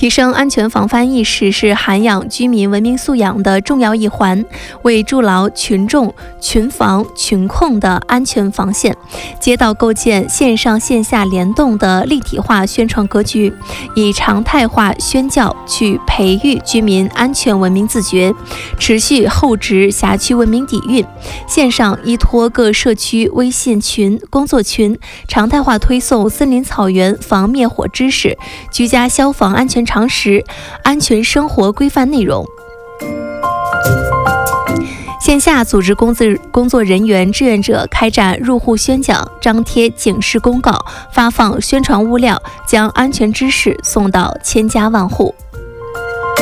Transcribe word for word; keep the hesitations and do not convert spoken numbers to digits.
提升安全防范意识是涵养居民文明素养的重要一环，为筑牢群众群防群控的安全防线，街道构建线上线下联动的立体化宣传格局，以常态化宣教去培育居民安全文明自觉，持续厚植辖区文明底蕴。线上依托各社区微信群、工作群，常态化推送森林草原防灭火知识、居家消防安全常识、安全生活规范内容。线下组织工作工作人员、志愿者开展入户宣讲，张贴警示公告，发放宣传物料，将安全知识送到千家万户。